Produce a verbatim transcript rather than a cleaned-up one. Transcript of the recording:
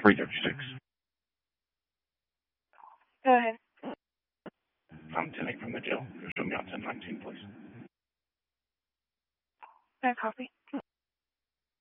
three thirty-six. Go ahead. I'm ten eight from the jail. Show me on ten nineteen, please. No copy.